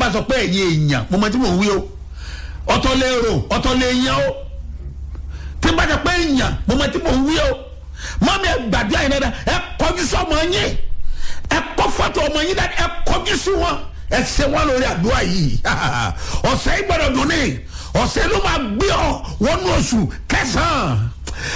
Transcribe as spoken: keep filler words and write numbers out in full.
bá sọ pé ẹ̀yin èèyàn mo mọ tí mò ń wí o ọ̀tọ̀ lérò ọ̀tọ̀ lèèyàn o tí bá sọ pé èèyàn mo mọ tí mò ń wí o mọ́mí ẹ gbàdúrà yín dáadáa ẹ kọjú sí ọmọ yín ẹ kọ́ fọ́tò ọmọ yín dáadáa ẹ kọjú sí wọn ẹ ṣe wọn lórí àdúrà yìí ọ̀sẹ̀ yìí gbọ́dọ̀ dùn ní ọ̀sẹ̀ ló máa gbé ọ wọnú oṣù kẹsàn-án.